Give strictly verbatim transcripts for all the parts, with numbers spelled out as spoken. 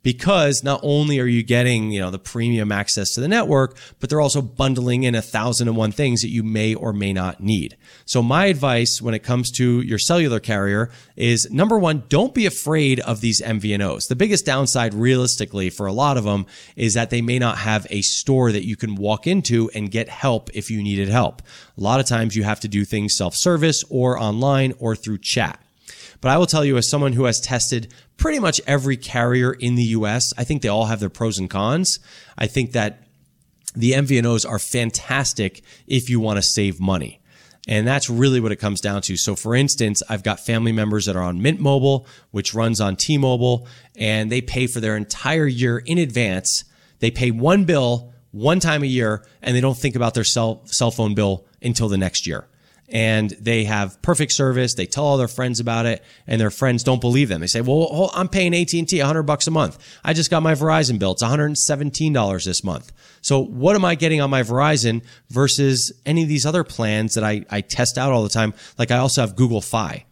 because not only are you getting, you know, the premium access to the network, but they're also bundling in a thousand and one things that you may or may not need. So my advice when it comes to your cellular carrier is, number one, don't be afraid of these M V N Os. The biggest downside realistically for a lot of them is that they may not have a store that you can walk into and get help if you needed help. A lot of times you have to do things self-service or online or through chat. But I will tell you, as someone who has tested pretty much every carrier in the U S, I think they all have their pros and cons. I think that the M V N Os are fantastic if you want to save money. And that's really what it comes down to. So for instance, I've got family members that are on Mint Mobile, which runs on T-Mobile, and they pay for their entire year in advance. They pay one bill one time a year, and they don't think about their cell, cell phone bill until the next year. And they have perfect service. They tell all their friends about it, and their friends don't believe them. They say, well, I'm paying A T and T one hundred bucks a month. I just got my Verizon bill. It's one hundred seventeen dollars this month. So what am I getting on my Verizon versus any of these other plans that I, I test out all the time? Like I also have Google Fi.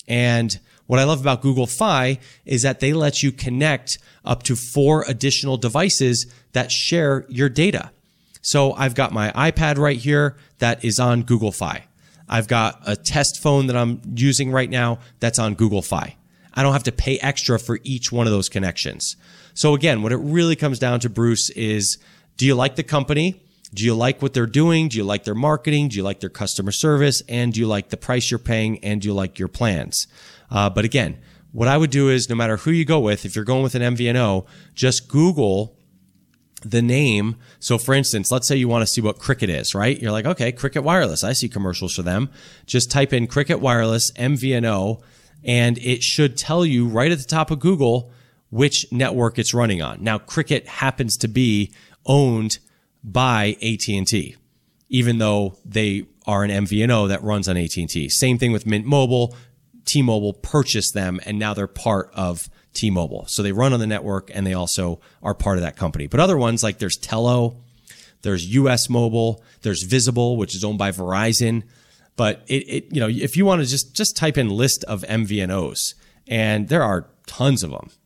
And what I love about Google Fi is that they let you connect up to four additional devices that share your data. So I've got my iPad right here that is on Google Fi. I've got a test phone that I'm using right now that's on Google Fi. I don't have to pay extra for each one of those connections. So again, what it really comes down to, Bruce, is do you like the company? Do you like what they're doing? Do you like their marketing? Do you like their customer service? And do you like the price you're paying? And do you like your plans? Uh, but again, what I would do is no matter who you go with, if you're going with an M V N O, just Google the name. So for instance, let's say you want to see what Cricket is, right? You're like, okay, Cricket Wireless. I see commercials for them. Just type in Cricket Wireless M V N O, and it should tell you right at the top of Google which network it's running on. Now, Cricket happens to be owned by A T and T, even though they are an M V N O that runs on A T and T. Same thing with Mint Mobile. T-Mobile purchased them, and now they're part of T-Mobile. So they run on the network, and they also are part of that company. But other ones, like there's Tello, there's U S Mobile, there's Visible, which is owned by Verizon. But it, it you know, if you want to just, just type in list of M V N Os, and there are tons of them.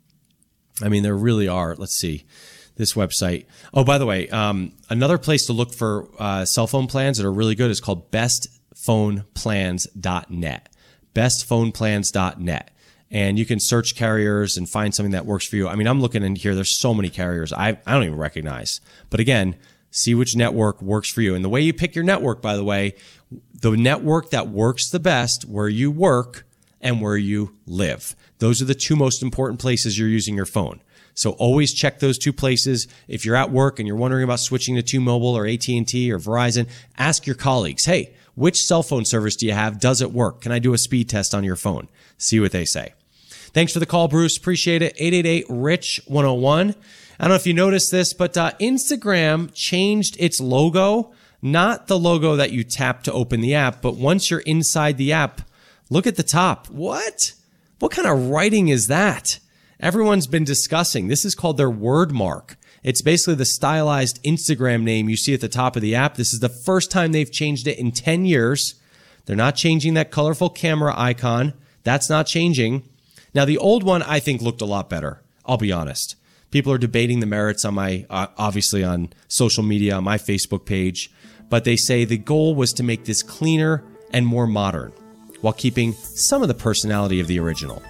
I mean, there really are. Let's see. This website. Oh, by the way, um, another place to look for uh, cell phone plans that are really good is called best phone plans dot net. best phone plans dot net. And you can search carriers and find something that works for you. I mean, I'm looking in here. There's so many carriers I, I don't even recognize. But again, see which network works for you. And the way you pick your network, by the way, the network that works the best where you work and where you live. Those are the two most important places you're using your phone. So always check those two places. If you're at work and you're wondering about switching to T-Mobile or A T and T or Verizon, ask your colleagues, hey, which cell phone service do you have? Does it work? Can I do a speed test on your phone? See what they say. Thanks for the call, Bruce. Appreciate it. eight eight eight, R I C H, one oh one. I don't know if you noticed this, but uh, Instagram changed its logo. Not the logo that you tap to open the app, but once you're inside the app, look at the top. What? What kind of writing is that? Everyone's been discussing. This is called their word mark. It's basically the stylized Instagram name you see at the top of the app. This is the first time they've changed it in ten years. They're not changing that colorful camera icon. That's not changing. Now, the old one, I think, looked a lot better. I'll be honest. People are debating the merits on my, uh, obviously on social media, on my Facebook page, but they say the goal was to make this cleaner and more modern while keeping some of the personality of the original.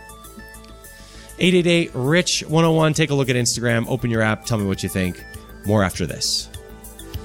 eight eight eight, R I C H, one oh one. Take a look at Instagram. Open your app. Tell me what you think. More after this.